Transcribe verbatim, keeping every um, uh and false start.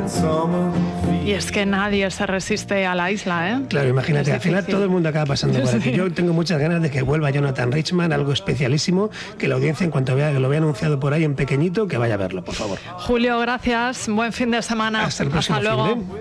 Y es que nadie se resiste a la isla, ¿eh? Claro, imagínate, al final todo el mundo acaba pasando por aquí. Yo tengo muchas ganas de que vuelva Jonathan Richman, algo especialísimo, que la audiencia, en cuanto vea que lo vea anunciado por ahí en pequeñito, que vaya a verlo, por favor. Julio, gracias. Buen fin de semana. Hasta el próximo Hasta luego. fin de...